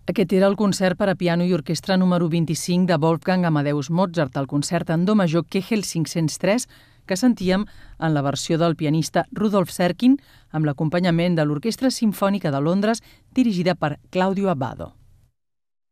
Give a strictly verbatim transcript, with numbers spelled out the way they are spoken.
Aquest era el concert per a piano i orquestra número vint-i-cinc de Wolfgang Amadeus Mozart, el concert en do major Kegel cinc-cents tres, que sentíem en la versió del pianista Rudolf Serkin amb l'acompanyament de l'Orquestra Simfònica de Londres dirigida per Claudio Abbado.